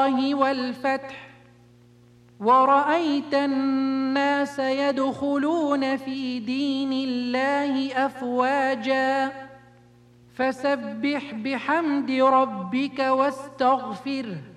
والفتح ورأيت الناس يدخلون في دين الله أفواجا فسبح بحمد ربك واستغفره